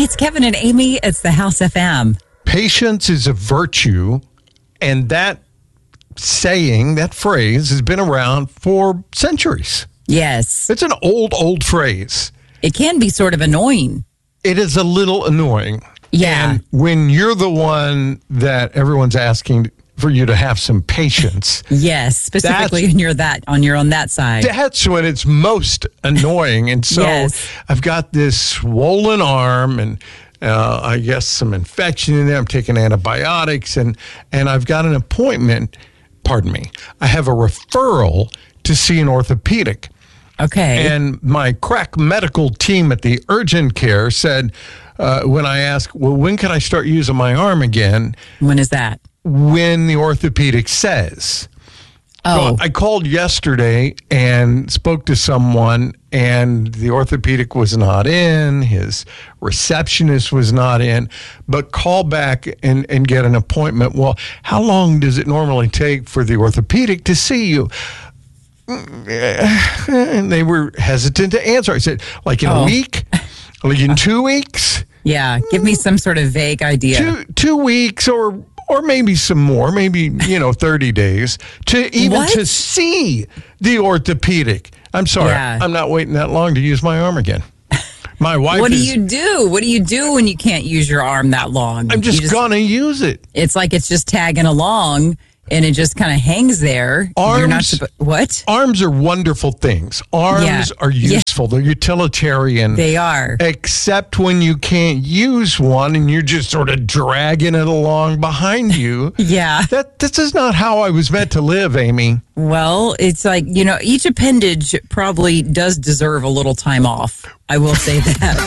it's Kevin and Amy. It's the House FM. Patience is a virtue, and that saying, that phrase, has been around for centuries. Yes. It's an old phrase. It can be sort of annoying. It is a little annoying. Yeah. And when you're the one that everyone's asking for you to have some patience. Yes, specifically when you're on that side. That's when it's most annoying. And so Yes. I've got this swollen arm and I guess some infection in there. I'm taking antibiotics and I've got an appointment. Pardon me. I have a referral to see an orthopedic. Okay. And my crack medical team at the urgent care said, when I asked, well, when can I start using my arm again? When is that? When the orthopedic says. Oh. So I called yesterday and spoke to someone, and the orthopedic was not in, his receptionist was not in, but call back and get an appointment. Well, how long does it normally take for the orthopedic to see you? And they were hesitant to answer. I said, like in a week? Like in 2 weeks? Yeah, give me some sort of vague idea. 2 weeks or maybe some more, maybe, 30 days to see the orthopedic. I'm sorry. Yeah. I'm not waiting that long to use my arm again. My wife What do you do? What do you do when you can't use your arm that long? I'm just going to use it. It's like it's just tagging along and it just kind of hangs there. Arms, You're not what? Arms are wonderful things. Arms are useful. They're utilitarian. They are. Except when you can't use one and you're just sort of dragging it along behind you. Yeah. This is not how I was meant to live, Amy. Well, it's like, each appendage probably does deserve a little time off. I will say that.